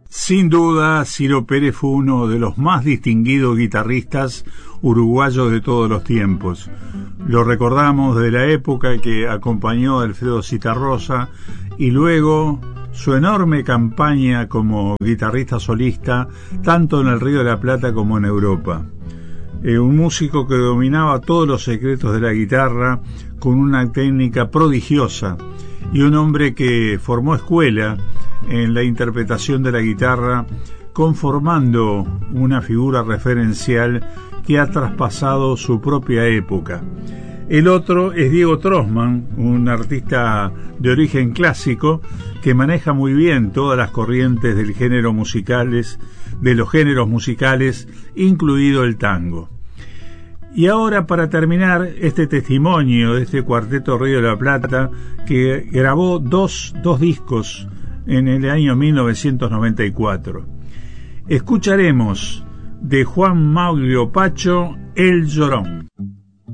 Sin duda, Ciro Pérez fue uno de los más distinguidos guitarristas uruguayos de todos los tiempos. Lo recordamos de la época que acompañó a Alfredo Zitarrosa y luego su enorme campaña como guitarrista solista, tanto en el Río de la Plata como en Europa. Un músico que dominaba todos los secretos de la guitarra con una técnica prodigiosa y un hombre que formó escuela en la interpretación de la guitarra, conformando una figura referencial que ha traspasado su propia época. El otro es Diego Trossman, un artista de origen clásico que maneja muy bien todas las corrientes de los géneros musicales, incluido el tango. Y ahora, para terminar este testimonio de este cuarteto Río de la Plata, que grabó dos discos en el año 1994, escucharemos de Juan Maglio Pacho El Llorón.